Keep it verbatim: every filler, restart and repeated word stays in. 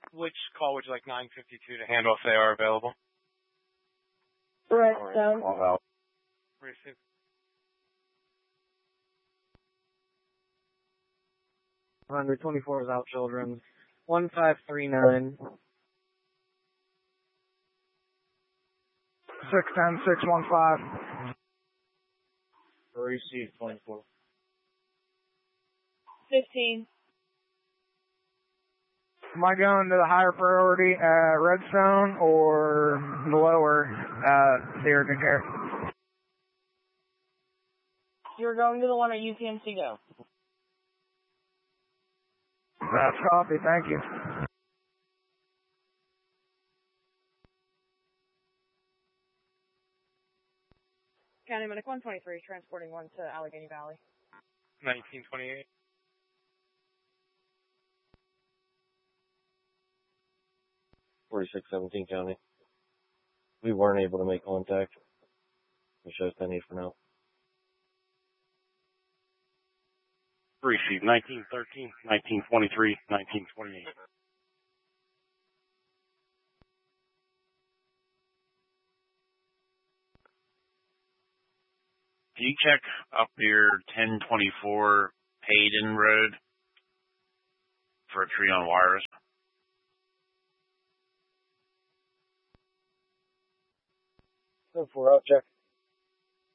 which call would you like nine fifty-two to handle if they are available? Redstone. Receive. one twenty-four is out, children. one five three nine. six ten, six one five. Receive twenty-four. fifteen. Am I going to the higher priority uh, Redstone or the lower uh, the urgent care? You're going to the one at U T M C Go. That's copy, thank you. County Medic one twenty-three, transporting one to Allegheny Valley. nineteen twenty-eight. forty-six seventeen County. We weren't able to make contact. It shows ten eight for now. Receive nineteen thirteen, nineteen twenty-three, nineteen twenty-eight. Can you check up your ten twenty-four Hayden Road for a tree on wires? So four out, check.